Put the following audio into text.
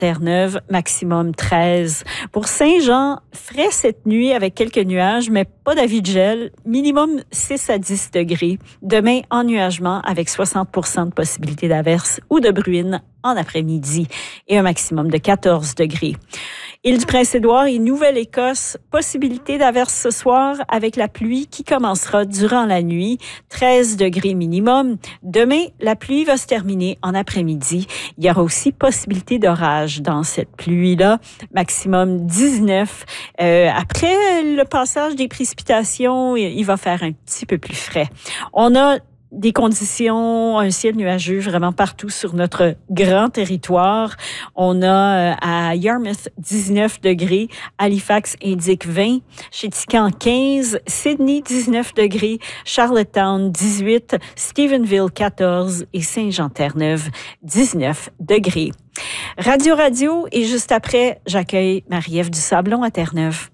Terre-Neuve, maximum 13. Pour Saint-Jean, frais cette nuit avec quelques nuages, mais pas d'avis de gel. Minimum 6 à 10 degrés. Demain, ennuagement avec 60% de possibilité d'averse ou de bruine en après-midi et un maximum de 14 degrés. Île-du-Prince-Édouard et Nouvelle-Écosse, possibilité d'averse ce soir avec la pluie qui commencera durant la nuit, 13 degrés minimum. Demain, la pluie va se terminer en après-midi. Il y aura aussi possibilité d'orage dans cette pluie-là, maximum 19. Après le passage des précipitations, il va faire un petit peu plus frais. On a des conditions, un ciel nuageux vraiment partout sur notre grand territoire. On a à Yarmouth 19 degrés, Halifax indique 20, Chéticamp 15, Sydney 19 degrés, Charlottetown 18, Stephenville 14 et Saint-Jean-Terre-Neuve 19 degrés. Radio et juste après, j'accueille Marie-Ève Dusablon à Terre-Neuve.